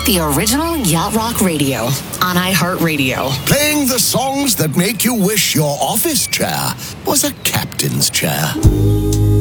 the original Yacht Rock Radio on iHeartRadio. Playing the songs that make you wish your office chair was a captain's chair.